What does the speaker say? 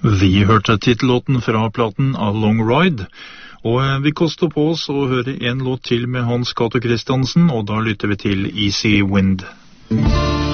Vi hørte titellåten fra platen A Long Ride, og vi koster på oss å høre en låt til med Hans Cato Christiansen, og da lytter vi til Easy Wind.